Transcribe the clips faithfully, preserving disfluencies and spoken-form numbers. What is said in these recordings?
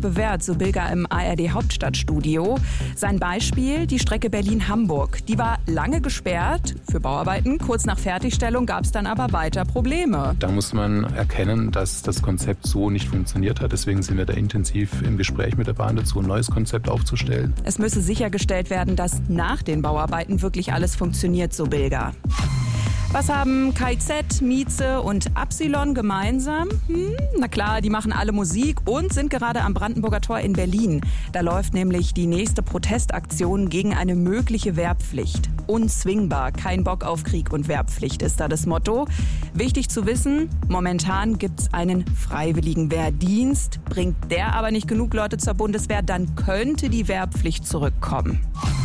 bewährt, so Bilger im A R D-Hauptstadtstudio. Sein Beispiel, die Strecke Berlin-Hamburg. Die war lange gesperrt für Bauarbeiten. Kurz nach Fertigstellung gab es dann aber weiter Probleme. Da muss man erkennen, dass das Konzept so nicht funktioniert hat. Deswegen sind wir da intensiv im Gespräch mit der Bahn dazu, ein neues Konzept aufzustellen. Es müsse sichergestellt werden, dass nach den Bauarbeiten wirklich alles funktioniert, so Bilger. Was haben K I Z, Mieze und Absilon gemeinsam? Hm, na klar, die machen alle Musik und sind gerade am Brandenburger Tor in Berlin. Da läuft nämlich die nächste Protestaktion gegen eine mögliche Wehrpflicht. Unzwingbar, kein Bock auf Krieg und Wehrpflicht ist da das Motto. Wichtig zu wissen, momentan gibt's einen freiwilligen Wehrdienst. Bringt der aber nicht genug Leute zur Bundeswehr, dann könnte die Wehrpflicht zurückkommen.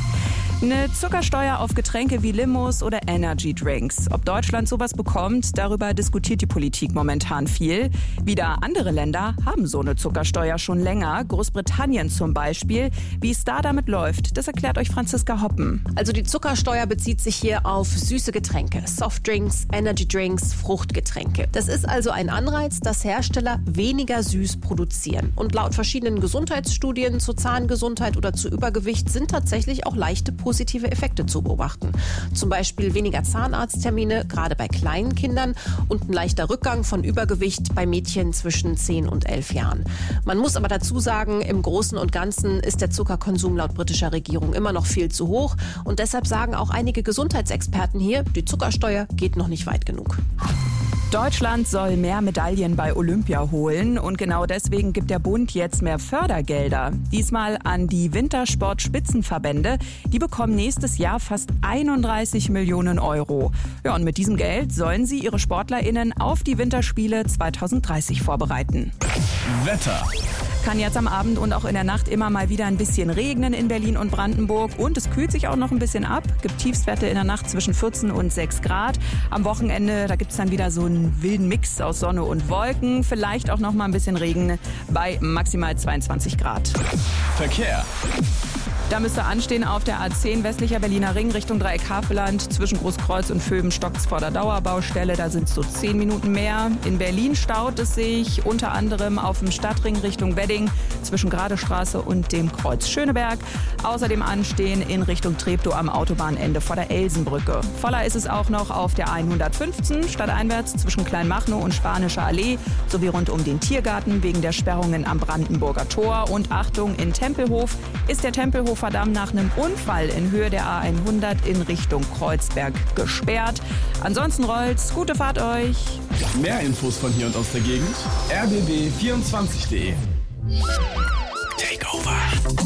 Eine Zuckersteuer auf Getränke wie Limos oder Energy Drinks. Ob Deutschland sowas bekommt, darüber diskutiert die Politik momentan viel. Wieder andere Länder haben so eine Zuckersteuer schon länger. Großbritannien zum Beispiel. Wie es da damit läuft, das erklärt euch Franziska Hoppen. Also die Zuckersteuer bezieht sich hier auf süße Getränke, Softdrinks, Energy Drinks, Fruchtgetränke. Das ist also ein Anreiz, dass Hersteller weniger süß produzieren. Und laut verschiedenen Gesundheitsstudien zur Zahngesundheit oder zu Übergewicht sind tatsächlich auch leichte positive Effekte zu beobachten. Zum Beispiel weniger Zahnarzttermine, gerade bei kleinen Kindern, und ein leichter Rückgang von Übergewicht bei Mädchen zwischen zehn und elf Jahren. Man muss aber dazu sagen, im Großen und Ganzen ist der Zuckerkonsum laut britischer Regierung immer noch viel zu hoch. Und deshalb sagen auch einige Gesundheitsexperten hier, die Zuckersteuer geht noch nicht weit genug. Deutschland soll mehr Medaillen bei Olympia holen und genau deswegen gibt der Bund jetzt mehr Fördergelder. Diesmal an die Wintersport-Spitzenverbände. Die bekommen nächstes Jahr fast einunddreißig Millionen Euro. Ja, und mit diesem Geld sollen sie ihre SportlerInnen auf die Winterspiele zweitausenddreißig vorbereiten. Wetter. Kann jetzt am Abend und auch in der Nacht immer mal wieder ein bisschen regnen in Berlin und Brandenburg. Und es kühlt sich auch noch ein bisschen ab. Gibt Tiefstwerte in der Nacht zwischen vierzehn und sechs Grad. Am Wochenende, da gibt es dann wieder so einen wilden Mix aus Sonne und Wolken. Vielleicht auch noch mal ein bisschen Regen bei maximal zweiundzwanzig Grad. Verkehr. Da müsste anstehen auf der A zehn westlicher Berliner Ring Richtung Dreieck Havelland. Zwischen Großkreuz und Vöben stockt's vor der Dauerbaustelle. Da sind es so zehn Minuten mehr. In Berlin staut es sich unter anderem auf dem Stadtring Richtung Wedding zwischen Gradestraße und dem Kreuz Schöneberg. Außerdem anstehen in Richtung Treptow am Autobahnende vor der Elsenbrücke. Voller ist es auch noch auf der hundertfünfzehn stadteinwärts zwischen Kleinmachnow und Spanischer Allee sowie rund um den Tiergarten wegen der Sperrungen am Brandenburger Tor. Und Achtung, in Tempelhof ist der Tempelhofer Damm nach einem Unfall in Höhe der A hundert in Richtung Kreuzberg gesperrt. Ansonsten rollt's. Gute Fahrt euch. Mehr Infos von hier und aus der Gegend. r b b vierundzwanzig punkt d e. Takeover.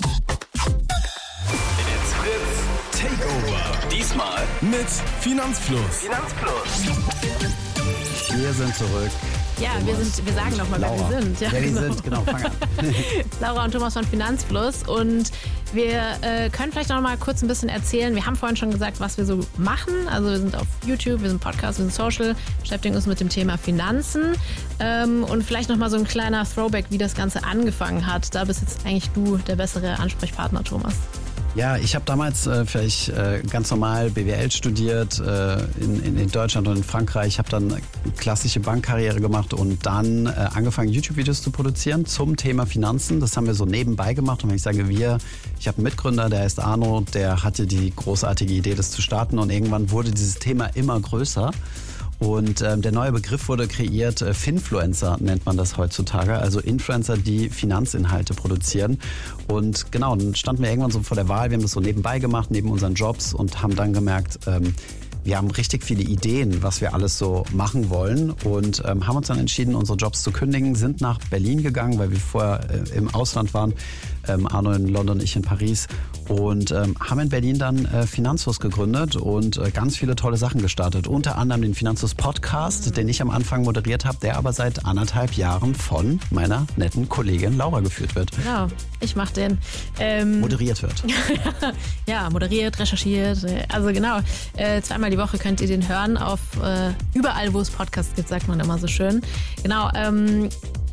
It's Fritz Takeover. Diesmal mit Finanzfluss. Finanzfluss. Wir sind zurück. Ja, wir, sind, wir sagen nochmal, wer wir sind. Ja, ja, wir genau. sind, genau, fang an. Laura und Thomas von Finanzfluss und wir äh, können vielleicht noch mal kurz ein bisschen erzählen. Wir haben vorhin schon gesagt, was wir so machen. Also wir sind auf YouTube, wir sind Podcast, wir sind Social, beschäftigen uns mit dem Thema Finanzen ähm, und vielleicht noch mal so ein kleiner Throwback, wie das Ganze angefangen hat. Da bist jetzt eigentlich du der bessere Ansprechpartner, Thomas. Ja, ich habe damals äh, vielleicht äh, ganz normal B W L studiert äh, in, in, in Deutschland und in Frankreich. Ich habe dann eine klassische Bankkarriere gemacht und dann äh, angefangen, YouTube-Videos zu produzieren zum Thema Finanzen. Das haben wir so nebenbei gemacht. Und wenn ich sage wir, ich habe einen Mitgründer, der heißt Arno, der hatte die großartige Idee, das zu starten. Und irgendwann wurde dieses Thema immer größer. Und ähm, der neue Begriff wurde kreiert, äh, Finfluencer nennt man das heutzutage, also Influencer, die Finanzinhalte produzieren. Und genau, dann standen wir irgendwann so vor der Wahl, wir haben das so nebenbei gemacht, neben unseren Jobs und haben dann gemerkt, ähm, wir haben richtig viele Ideen, was wir alles so machen wollen und ähm, haben uns dann entschieden, unsere Jobs zu kündigen, sind nach Berlin gegangen, weil wir vorher äh, im Ausland waren, ähm, Arno in London, ich in Paris und ähm, haben in Berlin dann äh, Finanzfluss gegründet und äh, ganz viele tolle Sachen gestartet. Unter anderem den Finanzfluss Podcast, mhm. den ich am Anfang moderiert habe, der aber seit anderthalb Jahren von meiner netten Kollegin Laura geführt wird. Genau, ich mache den. Ähm, moderiert wird. Ja, moderiert, recherchiert, also genau, äh, zweimal die Woche könnt ihr den hören auf äh, überall, wo es Podcasts gibt, sagt man immer so schön. Genau, ähm,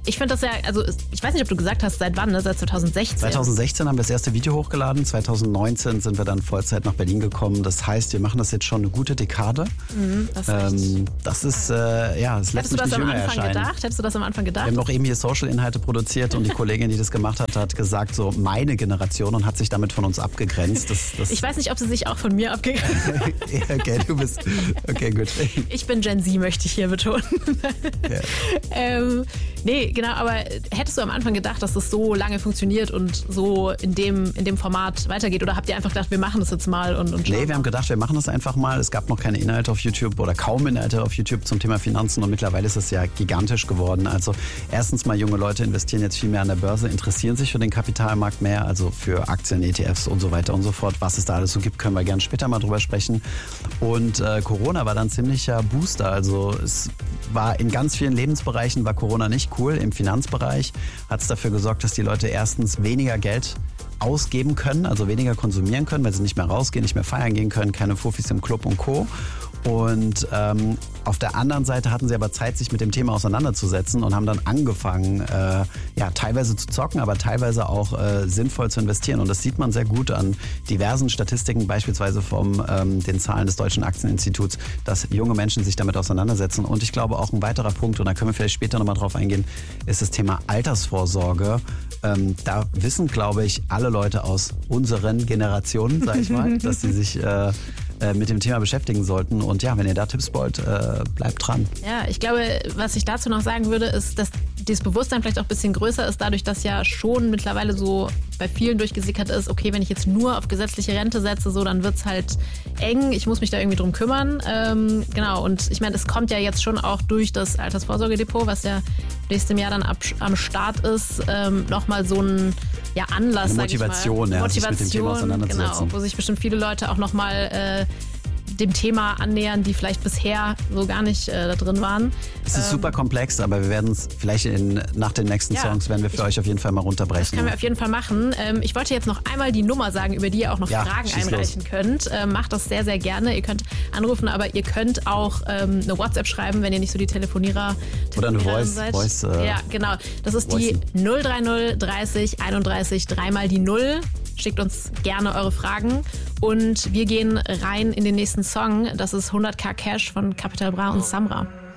ich finde das ja, also ich weiß nicht, ob du gesagt hast, seit wann, ne? Seit zwanzig sechzehn. zwanzig sechzehn haben wir das erste Video hochgeladen, zwanzig neunzehn sind wir dann Vollzeit nach Berlin gekommen. Das heißt, wir machen das jetzt schon eine gute Dekade. Mhm, das, ist ähm, das ist, äh, ja, das lässt mich nicht jünger erscheinen. Hättest du das am Anfang gedacht? Hättest du das am Anfang gedacht? Wir haben noch eben hier Social-Inhalte produziert und die Kollegin, die das gemacht hat, hat gesagt, so meine Generation und hat sich damit von uns abgegrenzt. Das, das ich weiß nicht, ob sie sich auch von mir abgegrenzt hat. Okay, du bist, okay, gut. Ich bin Gen Z, möchte ich hier betonen. Ja. ähm, nee, genau, aber hättest du am Anfang gedacht, dass das so lange funktioniert und so in dem, in dem Format weitergeht? Oder habt ihr einfach gedacht, wir machen das jetzt mal? Und, und nee, wir haben gedacht, wir machen das einfach mal. Es gab noch keine Inhalte auf YouTube oder kaum Inhalte auf YouTube zum Thema Finanzen und mittlerweile ist es ja gigantisch geworden. Also erstens mal, junge Leute investieren jetzt viel mehr an der Börse, interessieren sich für den Kapitalmarkt mehr, also für Aktien, E T Fs und so weiter und so fort. Was es da alles so gibt, können wir gerne später mal drüber sprechen. Und äh, Corona war dann ziemlicher Booster. Also es war in ganz vielen Lebensbereichen war Corona nicht cool. Im Finanzbereich hat es dafür gesorgt, dass die Leute erstens weniger Geld ausgeben können, also weniger konsumieren können, weil sie nicht mehr rausgehen, nicht mehr feiern gehen können, keine Fuffis im Club und Co. Und ähm, auf der anderen Seite hatten sie aber Zeit, sich mit dem Thema auseinanderzusetzen und haben dann angefangen, äh, ja, teilweise zu zocken, aber teilweise auch äh, sinnvoll zu investieren. Und das sieht man sehr gut an diversen Statistiken, beispielsweise von ähm, den Zahlen des Deutschen Aktieninstituts, dass junge Menschen sich damit auseinandersetzen. Und ich glaube auch ein weiterer Punkt, und da können wir vielleicht später nochmal drauf eingehen, ist das Thema Altersvorsorge. Ähm, da wissen, glaube ich, alle Leute aus unseren Generationen, sag ich mal, dass sie sich äh, mit dem Thema beschäftigen sollten. Und ja, wenn ihr da Tipps wollt, äh, bleibt dran. Ja, ich glaube, was ich dazu noch sagen würde, ist, dass dieses Bewusstsein vielleicht auch ein bisschen größer ist, dadurch, dass ja schon mittlerweile so bei vielen durchgesickert ist, okay, wenn ich jetzt nur auf gesetzliche Rente setze, so, dann wird's halt eng, ich muss mich da irgendwie drum kümmern. Ähm, genau, und ich meine, es kommt ja jetzt schon auch durch das Altersvorsorgedepot, was ja nächstes Jahr dann ab, am Start ist, ähm, nochmal so ein ja, Anlass, Eine Motivation, sag ich mal. ja, Motivation, sich mit dem Thema auseinanderzusetzen. Genau, wo sich bestimmt viele Leute auch nochmal äh, dem Thema annähern, die vielleicht bisher so gar nicht äh, da drin waren. Es ist ähm, super komplex, aber wir werden es vielleicht in, nach den nächsten ja, Songs werden wir für ich, euch auf jeden Fall mal runterbrechen. Das können wir auf jeden Fall machen. Ähm, ich wollte jetzt noch einmal die Nummer sagen, über die ihr auch noch ja, Fragen einreichen los. könnt. Ähm, macht das sehr, sehr gerne. Ihr könnt anrufen, aber ihr könnt auch ähm, eine WhatsApp schreiben, wenn ihr nicht so die Telefonierer Oder eine Voice. seid. Voice äh, ja, genau. Das ist Voicen. die null drei null dreißig einunddreißig dreimal die Null. Schickt uns gerne eure Fragen und wir gehen rein in den nächsten Song. Das ist hundert K Cash von Capital Bra und Samra.